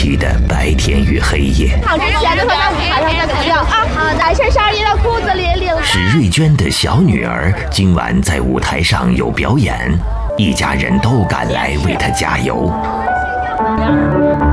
奇的白天与黑夜。 唱之前的时候在舞台上在跳啊，男生上衣的裤子里领。 史瑞娟的小女儿今晚在舞台上有表演，一家人都赶来为她加油。